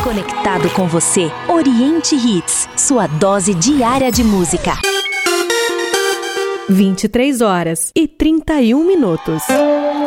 Conectado com você, Oriente Hits, sua dose diária de música. 23h31.